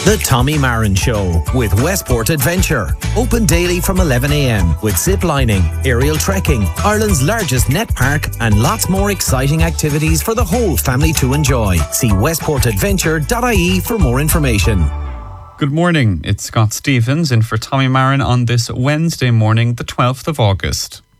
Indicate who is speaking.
Speaker 1: The Tommy Marin Show with Westport Adventure. Open daily from 11 a.m. with zip lining, aerial trekking, Ireland's largest net park, and lots more exciting activities for the whole family to enjoy. See westportadventure.ie for more information.
Speaker 2: Good morning, it's Scott Stevens in for Tommy Marin on this Wednesday morning, the 12th of August.